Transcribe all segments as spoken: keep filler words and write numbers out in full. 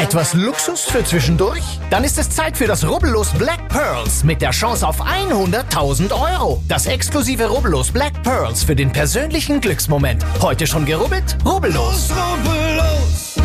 Etwas Luxus für zwischendurch? Dann ist es Zeit für das Rubbellos Black Pearls mit der Chance auf hunderttausend Euro. Das exklusive Rubbellos Black Pearls für den persönlichen Glücksmoment. Heute schon gerubbelt? Rubbellos! Rubbellos!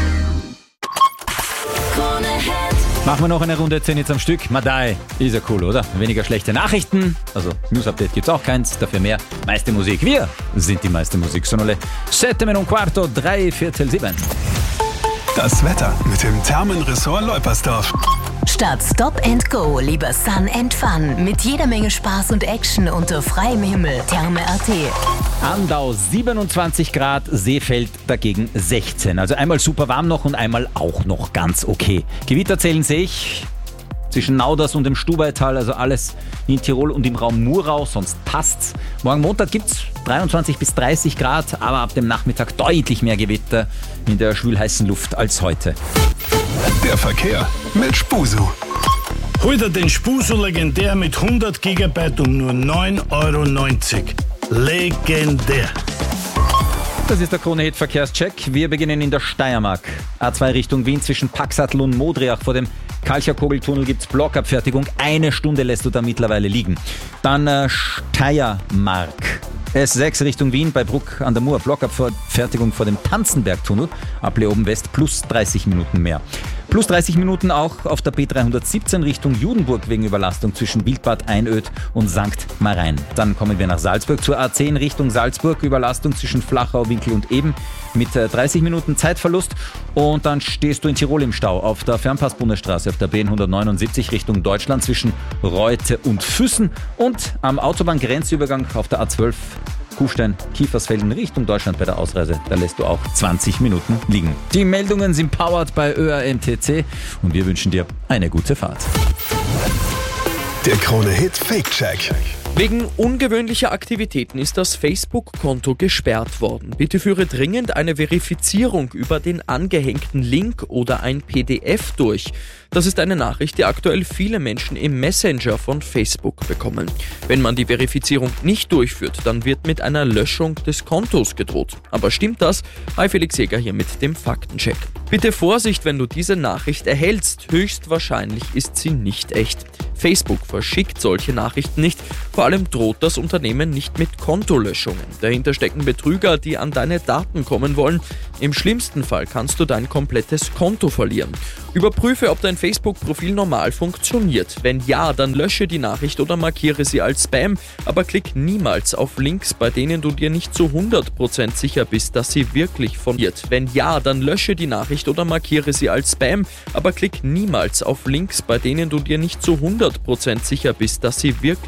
Machen wir noch eine Runde zehn jetzt am Stück. Madai, ist ja cool, oder? Weniger schlechte Nachrichten, also News-Update gibt's auch keins, dafür mehr meiste Musik. Wir sind die meiste Musik. Sonole sette meno un quarto, drei Viertel sieben. Das Wetter mit dem Thermenressort Leupersdorf. Statt Stop and Go lieber Sun and Fun. Mit jeder Menge Spaß und Action unter freiem Himmel. Therme punkt at. Andau siebenundzwanzig Grad, Seefeld dagegen sechzehn. Also einmal super warm noch und einmal auch noch ganz okay. Gewitter zählen sehe ich zwischen Nauders und dem Stubaital, also alles in Tirol und im Raum Murau, sonst passt's. Morgen Montag gibt's dreiundzwanzig bis dreißig Grad, aber ab dem Nachmittag deutlich mehr Gewitter in der schwülheißen Luft als heute. Der Verkehr mit Spusu. Hol dir den Spusu legendär mit hundert Gigabyte um nur neun Euro neunzig. Legendär. Das ist der Krone-Hit Verkehrscheck. Wir beginnen in der Steiermark. A zwei Richtung Wien zwischen Paxatl und Modriach. Vor dem Kalcher-Kogeltunnel gibt es Blockabfertigung. Eine Stunde lässt du da mittlerweile liegen. Dann äh, Steiermark. S sechs Richtung Wien bei Bruck an der Mur. Blockabfertigung vor dem Tanzenbergtunnel. Ab Leoben West plus dreißig Minuten mehr. Plus dreißig Minuten auch auf der B dreihundertsiebzehn Richtung Judenburg wegen Überlastung zwischen Wildbad Einöd und Sankt Marein. Dann kommen wir nach Salzburg zur A zehn Richtung Salzburg. Überlastung zwischen Flachau, Winkel und Eben mit dreißig Minuten Zeitverlust. Und dann stehst du in Tirol im Stau auf der Fernpass-Bundesstraße auf der B hundertneunundsiebzig Richtung Deutschland zwischen Reute und Füssen und am Autobahngrenzübergang auf der A zwölf Kufstein, Kiefersfelden Richtung Deutschland bei der Ausreise. Da lässt du auch zwanzig Minuten liegen. Die Meldungen sind powered bei Ö A M T C und wir wünschen dir eine gute Fahrt. Der Krone-Hit Fake-Check. Wegen ungewöhnlicher Aktivitäten ist das Facebook-Konto gesperrt worden. Bitte führe dringend eine Verifizierung über den angehängten Link oder ein P D F durch. Das ist eine Nachricht, die aktuell viele Menschen im Messenger von Facebook bekommen. Wenn man die Verifizierung nicht durchführt, dann wird mit einer Löschung des Kontos gedroht. Aber stimmt das? Hi, Felix Jäger hier mit dem Faktencheck. Bitte Vorsicht, wenn du diese Nachricht erhältst. Höchstwahrscheinlich ist sie nicht echt. Facebook verschickt solche Nachrichten nicht. Vor allem droht das Unternehmen nicht mit Kontolöschungen. Dahinter stecken Betrüger, die an deine Daten kommen wollen. Im schlimmsten Fall kannst du dein komplettes Konto verlieren. Überprüfe, ob dein Facebook-Profil normal funktioniert. Wenn ja, dann lösche die Nachricht oder markiere sie als Spam. Aber klick niemals auf Links, bei denen du dir nicht zu hundert Prozent sicher bist, dass sie wirklich von dir sind. Wenn ja, dann lösche die Nachricht oder markiere sie als Spam. Aber klick niemals auf Links, bei denen du dir nicht zu hundert Prozent sicher bist, dass sie wirklich